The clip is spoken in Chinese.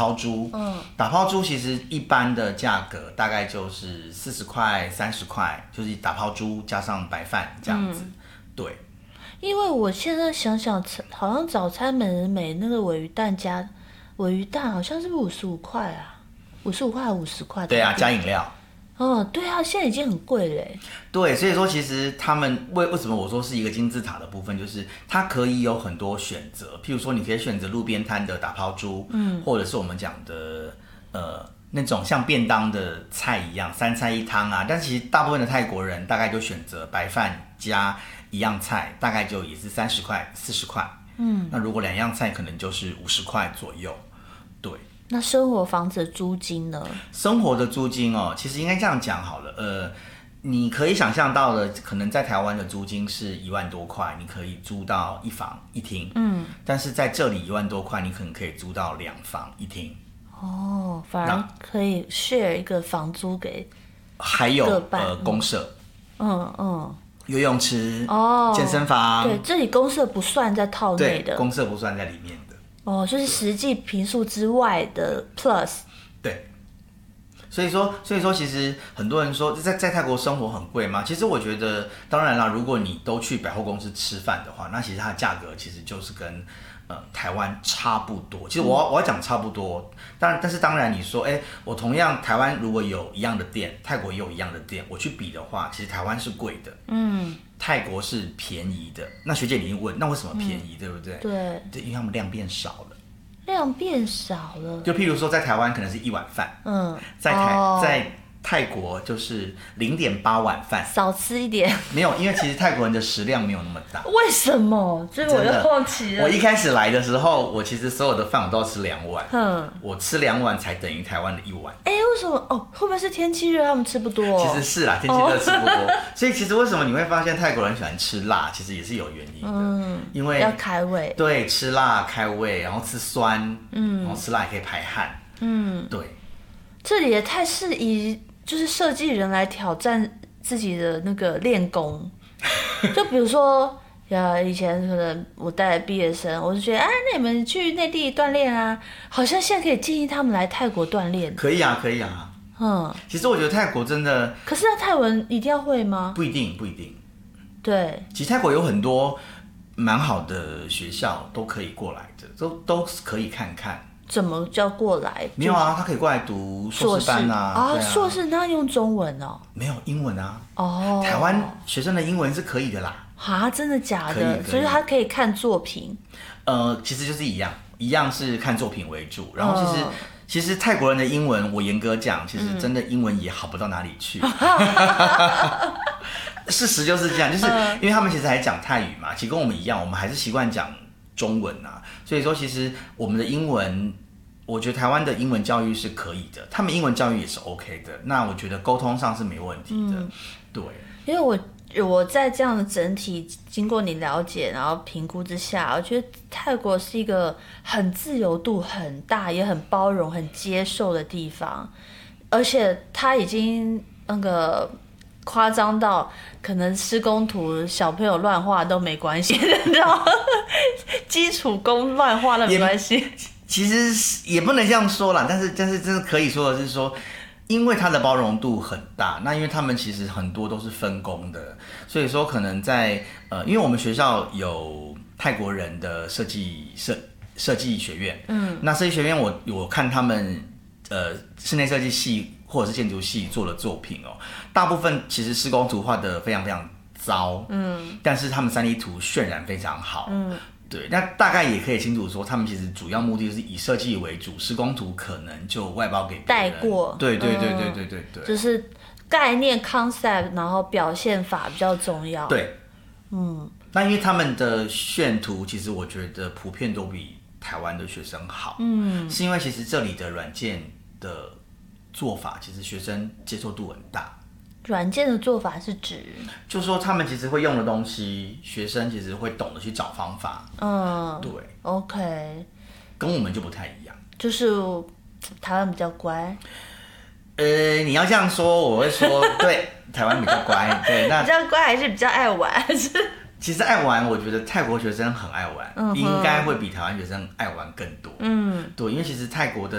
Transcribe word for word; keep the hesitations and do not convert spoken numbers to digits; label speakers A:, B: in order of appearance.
A: 抛猪，嗯，打抛猪其实一般的价格大概就是四十块、三十块，就是打抛猪加上白饭这样子，嗯、对。
B: 因为我现在想想，好像早餐美人美那个鲔鱼蛋加鲔鱼蛋好像是五十五块啊，五十五块还五十块？
A: 对啊，加饮料。
B: 哦，对啊，现在已经很贵了。
A: 对，所以说其实他们为为什么我说是一个金字塔的部分，就是它可以有很多选择，譬如说你可以选择路边摊的打抛猪，嗯，或者是我们讲的呃那种像便当的菜一样三菜一汤啊，但是其实大部分的泰国人大概就选择白饭加一样菜，大概就也是三十块、四十块，嗯，那如果两样菜可能就是五十块左右，对。
B: 那生活房子的租金呢？
A: 生活的租金哦，其实应该这样讲好了，呃，你可以想象到的，可能在台湾的租金是一万多块，你可以租到一房一厅，嗯，但是在这里一万多块，你可能可以租到两房一厅。
B: 哦，反而可以 share 一个房租给
A: 还有呃公社，
B: 嗯嗯，
A: 游泳池哦，健身房，
B: 对，这里公社不算在套内的，
A: 公社不算在里面的。
B: 哦，就是实际坪数之外的 plus。
A: 对，所以说，所以说，其实很多人说在在泰国生活很贵吗？其实我觉得，当然啦，如果你都去百货公司吃饭的话，那其实它的价格其实就是跟呃台湾差不多。其实我要、嗯、我要讲差不多，当然，但是当然你说，哎，我同样台湾如果有一样的店，泰国也有一样的店，我去比的话，其实台湾是贵的，嗯。泰国是便宜的，那学姐你一定问，那为什么便宜，嗯、对不对？
B: 对，
A: 对，因为他们量变少了。
B: 量变少了。
A: 就譬如说，在台湾可能是一碗饭，嗯，在台、哦、在泰国就是零点八碗饭，
B: 少吃一点。
A: 没有，因为其实泰国人的食量没有那么大。
B: 为什么？这个我就好奇了。
A: 我一开始来的时候，我其实所有的饭我都要吃两碗，嗯，我吃两碗才等于台湾的一碗。
B: 哎，为什么？哦，会不会是天气热，他们吃不多、哦？
A: 其实是啦，天气热吃不多，哦、所以其实为什么你会发现泰国人喜欢吃辣，其实也是有原因的，嗯，因为
B: 要开胃。
A: 对，吃辣开胃，然后吃酸，嗯，然后吃辣也可以排汗，嗯，对。
B: 这里也太适宜。就是设计人来挑战自己的那个练功，就比如说，呀，以前可能我带毕业生，我就觉得，啊，那你们去内地锻炼啊，好像现在可以建议他们来泰国锻炼。
A: 可以啊，可以啊。嗯，其实我觉得泰国真的，
B: 可是那泰文一定要会吗？
A: 不一定，不一定。
B: 对，
A: 其实泰国有很多蛮好的学校都可以过来的，都都可以看看。
B: 怎么叫过来？
A: 没有啊，他可以过来读硕士班啊。
B: 啊，硕士那用中文哦？
A: 没有英文啊。哦。台湾学生的英文是可以的啦。
B: 啊，真的假的？所以他可以看作品。
A: 呃，其实就是一样，一样是看作品为主。然后其实、哦、其实泰国人的英文，我严格讲，其实真的英文也好不到哪里去。嗯、事实就是这样，就是因为他们其实还讲泰语嘛，其实跟我们一样，我们还是习惯讲中文啊。所以说，其实我们的英文，我觉得台湾的英文教育是可以的，他们英文教育也是 OK 的。那我觉得沟通上是没问题的，嗯、对。
B: 因为我我在这样的整体经过你了解，然后评估之下，我觉得泰国是一个很自由度很大，也很包容、很接受的地方，而且它已经那个。夸张到可能施工图小朋友乱画都没关系，你知道吗？基础功乱画都没关系。
A: 其实也不能这样说啦，但是但是真的可以说的是说，因为它的包容度很大，那因为他们其实很多都是分工的，所以说可能在呃，因为我们学校有泰国人的设计设设计学院，嗯，那设计学院我我看他们呃室内设计系。或者是建筑系做的作品哦，大部分其实施工图画的非常非常糟，嗯，但是他们 三 D 图渲染非常好，嗯，对，那大概也可以清楚说，他们其实主要目的是以设计为主，施工图可能就外包给别人
B: 带过，
A: 对对对对对对对，
B: 就是概念 concept， 然后表现法比较重要，
A: 对，嗯，那因为他们的炫图其实我觉得普遍都比台湾的学生好，嗯，是因为其实这里的软件的。做法其实学生接受度很大。
B: 软件的做法是指，
A: 就是说他们其实会用的东西，学生其实会懂得去找方法。嗯，对
B: ，OK，
A: 跟我们就不太一样。
B: 就是台湾比较乖。
A: 呃，你要这样说，我会说对，台湾比较乖。对，那
B: 比较乖还是比较爱玩？
A: 其实爱玩，我觉得泰国学生很爱玩，嗯、应该会比台湾学生爱玩更多。嗯，对，因为其实泰国的